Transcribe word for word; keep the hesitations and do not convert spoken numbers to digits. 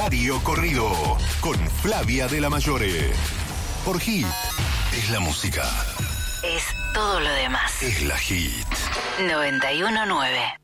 Horario Corrido con Flavia de la Mayore. Por Hit es la música. Es todo lo demás. Es la Hit. noventa y uno nueve.